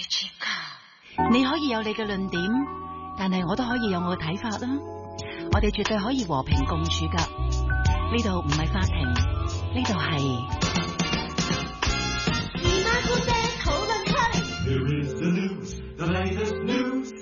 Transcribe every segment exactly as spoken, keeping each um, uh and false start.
你可以有你嘅論點，但係我都可以有我嘅睇法啦。我哋絕對可以和平共處噶。呢度唔係法庭，呢度係姨媽姑姐討論區。 Here is the news, the latest news.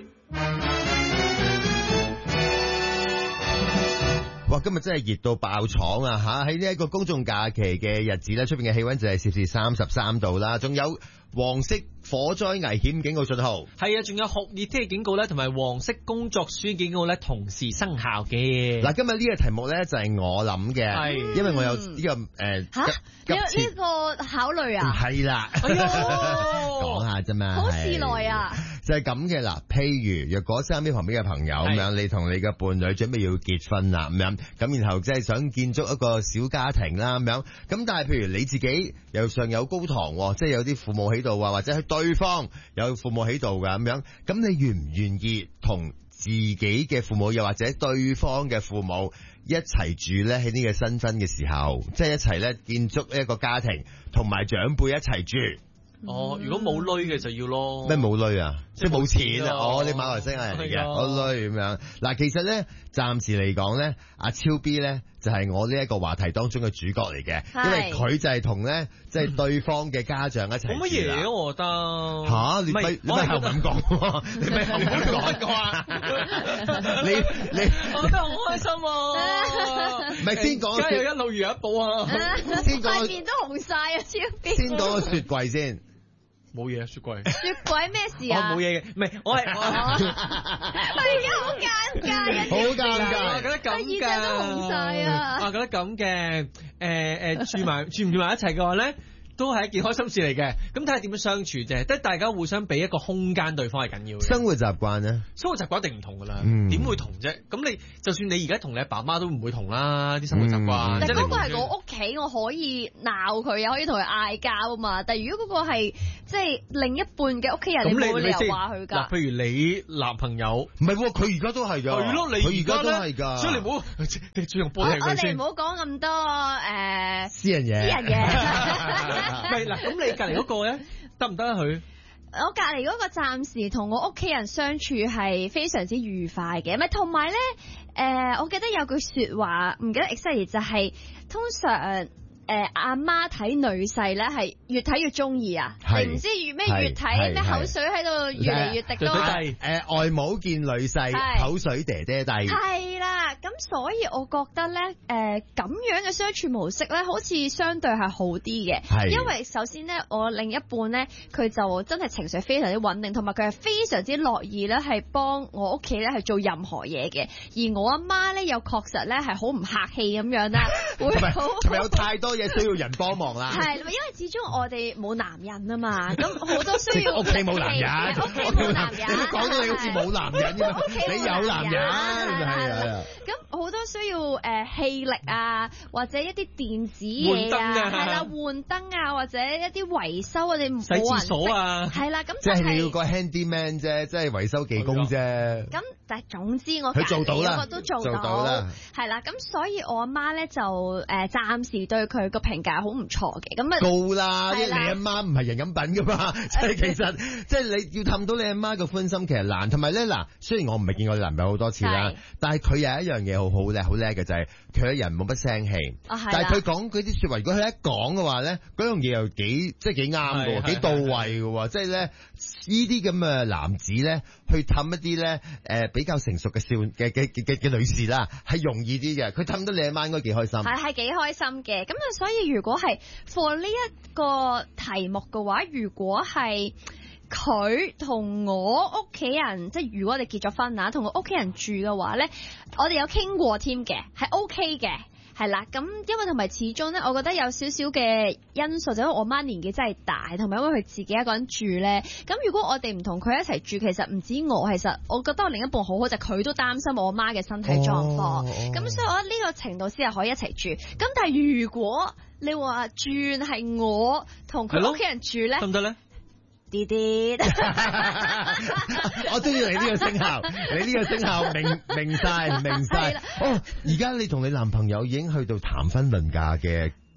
哇！今日真係熱到爆廠啊！吓，喺呢一個公眾假期嘅日子咧，出邊嘅氣溫就係攝氏三十三度啦，仲有黃色火災危險警告信號。 係啊，仲有酷熱天氣警告咧，同埋黃色工作暑警告咧，同時生效嘅。 嗱，今日呢個題目咧就係我諗嘅，係因為我有呢個誒吓，你有呢個考慮啊？ 係啦，講下啫嘛， 好事來啊！ 就係咁嘅啦。譬如若果身邊旁邊嘅朋友咁樣，你同你嘅伴侶準備要結婚啦咁樣，咁然後即係想建築一個小家庭啦咁樣，咁但係譬如你自己又上有高堂，即係有啲父母喺度啊，或者係對方有父母喺度噶咁樣，咁你願唔願意同自己嘅父母又或者對方嘅父母一齊住咧？喺呢個新婚嘅時候，即係一齊咧建築一個家庭，同埋長輩一齊住。 哦，如果冇女嘅就要咯。 咩冇女啊？即係冇錢啊？ 哦， 哦，你馬來西亞人嚟嘅，我女咁樣。嗱，其實咧，暫時嚟講咧，阿超 B 咧就係我呢一個話題當中嘅主角嚟嘅，因為佢就係同咧即係對方嘅家長一齊住啦。 冇乜嘢，我覺得。 吓，你咪你咪後咁講，你咪後咁講啊！你你， 我覺得好開心啊！ 唔係先講， 而家要一路如一寶啊！ 先講， 塊面都紅晒啊！超 B。 先講個雪櫃先。 冇嘢，雪櫃。 雪櫃咩事啊？ 我冇嘢嘅，唔係我係我。 我而家好尷尬， 好尷尬， 我覺得咁嘅。耳仔都紅晒啊！ 我覺得咁嘅，誒誒住埋住唔住埋一齊嘅話咧，都係一件開心事嚟嘅。咁睇下點樣相處啫，即係大家互相俾一個空間對方係緊要嘅。 生活習慣咧， 生活習慣一定唔同噶啦， 嗯， 點會同啫？咁你就算你而家同你阿爸媽都唔會同啦，啲生活習慣。 但嗰個係我屋企，我可以鬧佢，又可以同佢嗌交啊嘛。但係如果嗰個係即係另一半嘅屋企人，你冇理由話佢㗎。 嗱，譬如你男朋友， 唔係喎，佢而家都係㗎。 係咯，你佢而家都係㗎。 所以你唔好，你最用波嚟佢先。 我哋唔好講咁多誒私人嘢。 私人嘢。 唔係嗱，咁你隔離嗰個咧得唔得啊？佢我隔離嗰個暫時同我屋企人相處係非常之愉快嘅，咪同埋咧誒，我記得有句説話，唔記得 exactly 就係、是、通常。誒阿媽睇女婿咧係越睇越中意啊！你唔知越咩越睇咩口水喺度越嚟越滴多。 誒、呃、外母見女婿口水嗲嗲低。係啦，咁所以我覺得咧誒咁樣嘅相處模式咧，好似相對係好啲嘅。因為首先咧，我另一半咧佢就真係情緒非常之穩定，同埋佢係非常之樂意咧係幫我屋企咧係做任何嘢嘅。而我阿媽咧又確實咧係好唔客氣咁樣啦，會好同埋有太多嘢需要人幫忙啦， 係，因為始終我哋冇男人啊嘛，咁好多需要屋企冇男人， 屋企冇男人， 你講到你好似冇男人咁，你有男人，係啊， 咁好多需要誒氣力啊，或者一啲電子嘢啊，係啦，換燈啊，或者一啲維修我哋冇人洗廁所啊， 係啦，咁即係你要個 handyman 啫，即係維修技工啫。 咁但係總之我佢做到啦， 個都做到啦，係啦，咁所以我阿媽咧就誒暫時對佢個評價好唔錯嘅，咁啊高啦，因為你阿媽唔係人咁品噶嘛，即係其實即係你要氹到你阿媽個歡心其實難，同埋咧嗱，雖然我唔係見過你男朋友好多次啦，但係佢有一樣嘢好好叻，好叻嘅就係佢個人冇乜聲氣，但係佢講嗰啲說話，如果佢一講嘅話咧，嗰樣嘢又幾即係幾啱嘅，幾到位嘅，即係咧呢啲咁嘅男子咧去氹一啲咧誒比較成熟嘅少嘅嘅嘅嘅女士啦，係容易啲嘅，佢氹到你阿媽應該幾開心， 係係幾開心嘅，咁啊所以如果係 for 呢一個題目嘅話，如果係佢同我屋企人，即係如果我哋結咗婚啊，同我屋企人住嘅話咧，我哋有傾過添嘅，係 OK 嘅。係啦，咁因為同埋始終咧，我覺得有少少嘅因素，就因為我媽年紀真係大，同埋因為佢自己一個人住咧。咁如果我哋唔同佢一齊住，其實唔止我，其實我覺得我另一半好好，就佢、是、都擔心我媽嘅身體狀況。咁、哦、所以我覺得呢個程度先係可以一齊住。咁但係如果你話轉係我同佢屋企人住咧， 得唔得咧？ 啲啲， 我中意你呢個聲效，你呢個聲效明明晒明晒。哦，而家你同你男朋友已經去到談婚論嫁嘅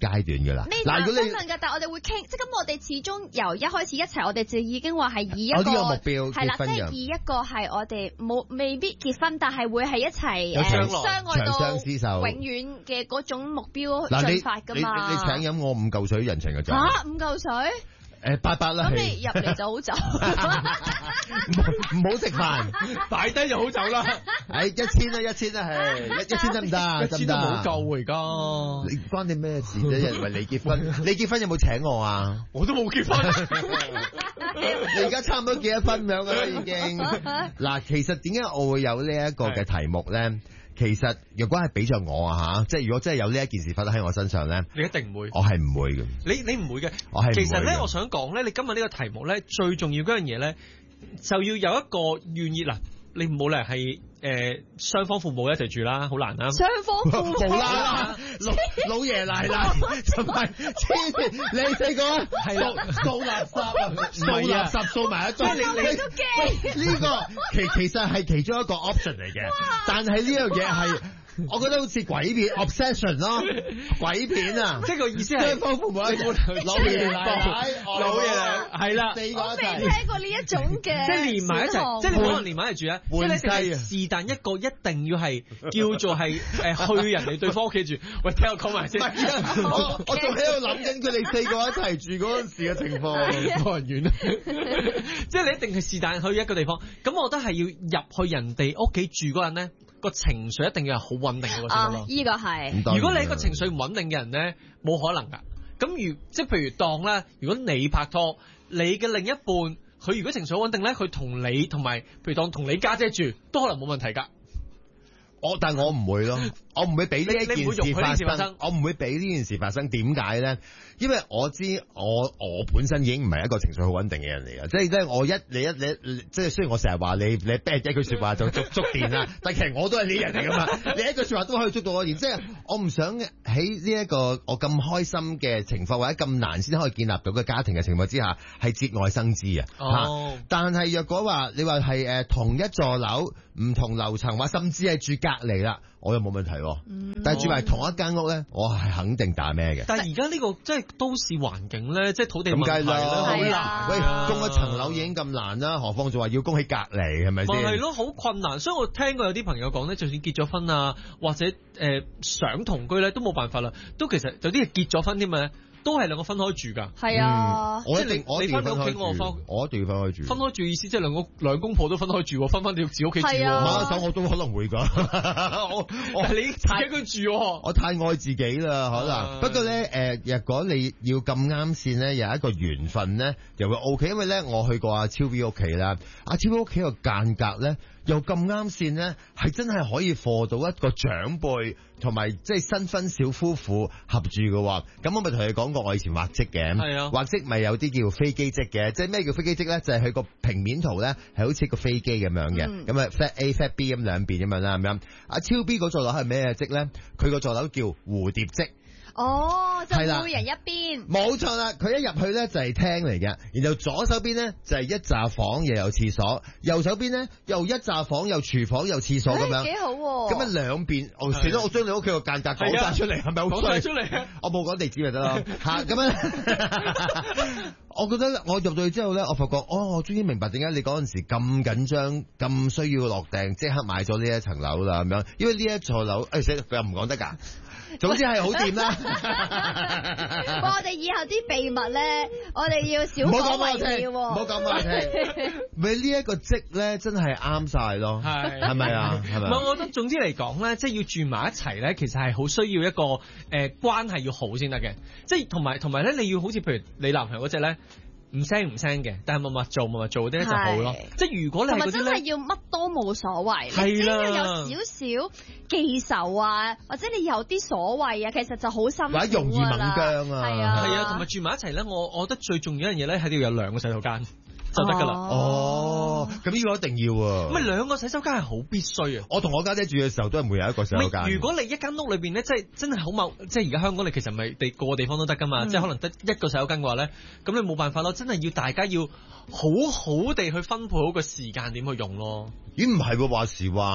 階段㗎啦。 嗱， 如果你分㗎，但係我哋會傾，即係咁，我哋始終由一開始一齊，我哋就已經話係以一個有呢個目標係啦，即結婚嘅係以一個係我哋冇未必結婚，但係會係一齊有誒將來相愛到長相廝守永遠嘅嗰種目標嗱，你進發㗎你嘛。 你請飲我五嚿水人情嘅咋？ 嚇五嚿水， 誒八百啦， 咁係你入嚟就好走。 唔好食飯， 擺低就好走啦， 誒一千啦，一千啦，係一一千得唔得啊？ 一千都冇得唔夠喎而家， 得？你關你咩事啫？人為你結婚，你結婚有冇請我啊？ 我都冇結婚。 你而家差唔多結咗婚咁樣噶啦，已經。嗱，其實點解我會有呢一個嘅題目咧？其實若果係俾咗我啊嚇，即係如果真係有呢一件事發生喺我身上咧， 你一定唔會， 我係唔會嘅。 你你唔會嘅。 我係唔會嘅其實咧，我想講咧，你今日呢個題目咧，最重要嗰樣嘢咧，就要有一個願意嗱，你唔好嚟係誒雙方父母一齊住啦，好難啦。 雙方父母無啦啦，老老爺奶奶同埋黐線，你四個啊係掃掃垃圾啊，掃垃圾掃埋一堆， 你你都驚呢個其其實係其中一個 option 嚟嘅，但係呢樣嘢係。我覺得好似鬼片 obsession 咯，鬼片啊！ 即係個意思係雙方父母一齊，老爺奶奶、 老爺奶奶係啦， 四個我未一齊。 聽過呢一種嘅， 即係連埋一齊，即係你可能連埋一齊住啊！即係你換妻啊是但一個一定要係叫做係誒去人哋對方屋企住。喂，聽我講埋先。 唔係啊我我仲喺度諗緊佢哋四個一齊住嗰陣時嘅情況， 冇人遠啊！即係你一定係是但去一個地方，咁我覺得係要入去人哋屋企住嗰陣咧，個情緒一定要係好穩定嘅先得啊， 咯。 依個係。 咁當然如果你一個情緒唔穩定嘅人咧，冇可能㗎。咁如即係譬如當咧，如果你拍拖，你嘅另一半佢如果情緒好穩定咧，佢同你同埋譬如當同你家姐住，都可能冇問題㗎。 我但我唔會咯，我唔會俾呢一件你你唔會容許事發呢件事發生生，我唔會俾呢件事發生。點解咧？因為我知我我本身已經唔係一個情緒好穩定嘅人嚟嘅，即係咧我一你一你你即係雖然我成日話你你 bad 一句説話就觸觸電啦，但其實我都係呢啲人嚟噶嘛，你一句説話都可以觸到我電，即係我唔想喺呢一個我咁開心嘅情況或者咁難先可以建立到嘅家庭嘅情況之下，係節外生枝啊！ 哦嚇但係若果話你話係誒同一座樓唔同樓層，或甚至係住隔離啦，我又冇問題喎。 嗯但係住埋同一間屋咧，我係肯定打咩嘅。 但係而家呢個即係都市環境咧，即係土地問咁梗係啦， 題咧，好係難啊喂， 啊供一層樓已經咁難啦，何況仲話要供喺隔離，係咪先？ 咪係咯，好困難。所以我聽過有啲朋友講咧，就算結咗婚啊，或者誒、呃、想同居咧，都冇辦法啦。都其實有啲係結咗婚添嘛，都係兩個分開住㗎。 係啊嗯，我一即係你定我一定要你返到屋企分開我返住，我一定要分開住。 分開住意思即係兩個兩公婆都分開住喎，分翻到自己屋企住係啊喎。 馬手我都可能會㗎，我我但係你自己一個人住喎。 我太愛自己啦，可能。 啊不過咧，誒、呃，若果你要咁啱線咧，有一個緣分咧，又會 O K。因為咧，我去過阿超 V 屋企啦，阿超 V 屋企個間隔咧，又咁啱線咧，係真係可以貨到一個長輩同埋即係新婚小夫婦合住嘅喎。咁我咪同你講過，我以前畫則嘅， 係啊畫則咪有啲叫飛機則嘅，即係咩叫飛機則咧？就係佢個平面圖咧係好似個飛機咁樣嘅， 嗯咁啊 flat A flat B 咁兩邊咁樣啦，咁樣。阿超 B 嗰座樓係咩則咧？佢個座樓叫蝴蝶則。 哦，就係啦每人一邊。 冇錯啦，佢一入去咧就係廳嚟嘅，然後左手邊咧就係一紮房又有廁所，右手邊咧又一紮房又廚房又廁所咁樣。 誒幾好喎。 咁啊兩邊，哦，算啦，我將你屋企個間隔講係啊晒出嚟，係咪好講衰晒出嚟啊！ 我冇講地址咪得咯嚇，咁樣。我覺得我入到去之後咧，我發覺哦，我終於明白點解你嗰陣時咁緊張，咁需要落訂，即刻買咗呢一層樓啦咁樣。因為呢一座樓，誒死佢又唔講得㗎。總之係好掂啦。 哇！我哋以後啲秘密咧，我哋要少唔好講講為俾我聽， 妙喎。 唔好講俾我聽。咪呢一個職咧，真係啱晒咯。 係係咪啊？係咪啊？ 唔係，我覺得總之嚟講咧，即係要住埋一齊咧，其實係好需要一個誒、呃、關係要好先得嘅。即係同埋同埋咧，你要好似譬如你男朋友嗰只咧，唔聲唔聲嘅，但係默默做默默做嗰啲咧就好咯。即係如果你同埋係嗰啲咧， 真係要乜都冇所謂， 係你只要啦有少少記仇啊，或者你有啲所謂啊，其實就好辛苦或者容易猛㗎僵啊係啊， 係啊，同埋住埋一齊咧，我我覺得最重要一樣嘢咧，係要有兩個洗手間就得㗎啦。 哦，咁呢個一定要啊。 咁啊兩個洗手間係好必須啊！ 我同我家姐住嘅時候都係每有一個洗手間。 如果你一間屋裏邊咧，即係真係好某，即係而家香港你其實唔係地個個地方都得噶嘛， 嗯即係可能得一個洗手間嘅話咧，咁你冇辦法咯，真係要大家要好好地去分配好個時間點去用咯。 咦唔係喎，話時話。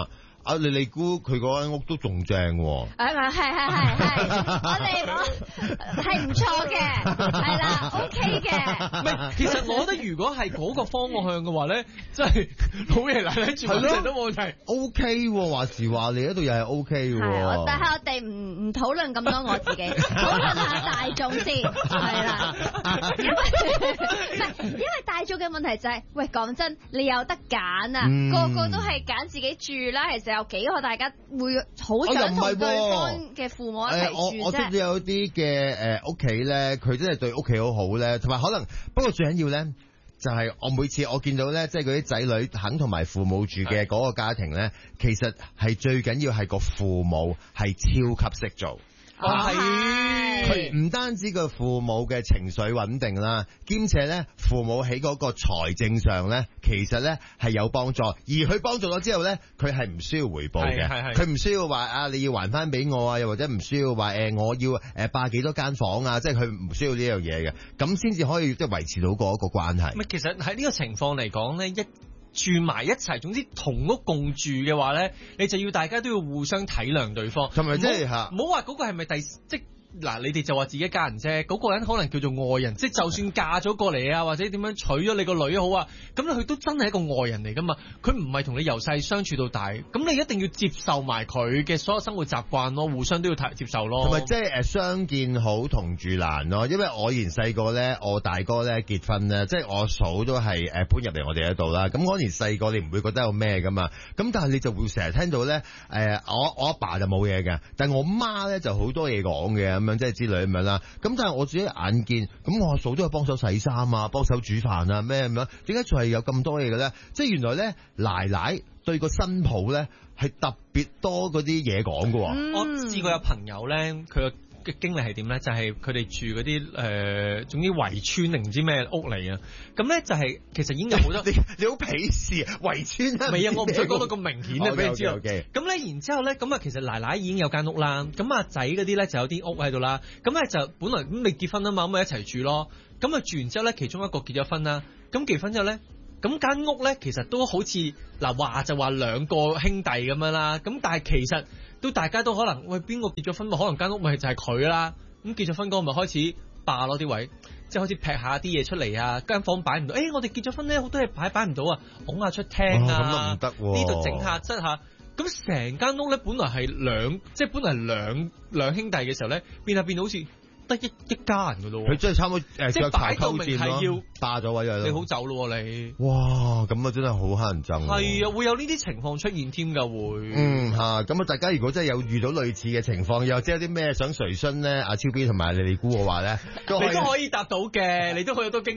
阿莉莉姑佢嗰間屋都仲正喎。 係咪？係係係係，我哋我係唔錯嘅，係啦 ，OK 嘅。 唔係，其實我覺得如果係嗰個方向嘅話咧，真係老爺奶奶住穩陣都冇問題。 O K 喎，話時話你嗰度又係 O K 係， 喎。 但係我哋唔唔討論咁多我自己，討論下大眾先，係啦。因為唔係，因為大眾嘅問題就係，喂，講真，你有得揀啊， 嗯個個都係揀自己住啦。其實有幾個大家會好想同對方嘅父母一齊誒，我住我知道啫。 有啲嘅誒屋企咧，佢真係對屋企好好咧，同埋可能不過最緊要咧。就係我每次我見到咧，即係嗰啲仔女肯同埋父母住嘅嗰個家庭咧，其實係最緊要係個父母係超級識做。 哦係， 佢唔單止個父母嘅情緒穩定啦，兼且咧父母喺嗰個財政上咧，其實咧係有幫助，而佢幫助咗之後咧，佢係唔需要回報嘅， 係係係佢唔需要話啊你要還翻俾我啊，又或者唔需要話誒、呃、我要誒霸幾多間房啊，即係佢唔需要呢樣嘢嘅，咁先至可以即係維持到嗰一個關係。 唔係，其實喺呢個情況嚟講咧，一住埋一齊，總之同屋共住嘅話咧，你就要大家都要互相體諒對方， 同埋即係嚇唔好話嗰個係咪第即嗱，你哋就話自己一家人啫，嗰、嗰個人可能叫做外人，即係就算嫁咗過嚟啊，或者點樣娶咗你個女好啊，咁佢都真係一個外人嚟噶嘛，佢唔係同你由細相處到大，咁你一定要接受埋佢嘅所有生活習慣咯，互相都要接受咯。 同埋即係誒相見好同住難咯，因為我以前細個咧，我大哥咧結婚咧，即係我嫂都係誒搬入嚟我哋嗰度啦。咁嗰年細個你唔會覺得有咩噶嘛，咁但係你就會成日聽到咧誒、呃，我我阿爸就冇嘢嘅，但係我媽咧就好多嘢講嘅。咁樣即係之類咁樣啦，咁但係我自己眼見，咁我阿嫂都係幫手洗衫啊，幫手煮飯啊，咩咁樣？點解仲係有咁多嘢嘅咧？即係原來咧，奶奶對個新抱咧係特別多嗰啲嘢講嘅。 嗯我試過有朋友咧，佢嘅經歷係點咧？就係佢哋住嗰啲誒，總之圍村定唔知咩屋嚟啊！咁咧就係、是、其實已經有好多你你好鄙視圍村啊！ 唔係啊，我唔想講到咁明顯啊，俾你知道。 okay, okay, okay. 咁咧，然之後咧，咁啊，其實奶奶已經有間屋啦，咁阿仔嗰啲咧就有啲屋喺度啦。咁咧就本來咁你結婚啊嘛，咁咪一齊住咯。咁啊住完之後咧，其中一個結咗婚啦。咁結婚之後咧，咁間屋咧其實都好似嗱話就話兩個兄弟咁樣啦。咁但係其實都大家都可能喂邊個結咗婚，可能間屋咪就係佢啦。咁結咗婚嗰個咪開始霸咯啲位，即係開始劈下啲嘢出嚟啊！間房擺唔到，誒、欸、我哋結咗婚咧，好多嘢擺擺唔到啊，拱下出廳啊， 咁都唔得喎， 呢度整下執下，咁成間屋咧本來係兩，即係本來係兩兩兄弟嘅時候咧，變下變到好似得一一家人噶咯喎。 佢真係差唔多誒， 即係擺到明係要咯，霸咗位啊！ 你好走咯喎你。 哇，咁啊真係好乞人憎。 係啊，會有呢啲情況出現添㗎會。 嗯嚇，咁啊大家如果真係有遇到類似嘅情況，又或者有啲咩想垂詢咧，阿超 B 同埋你哋估嘅話咧， 你都可以答到嘅，你都好有多經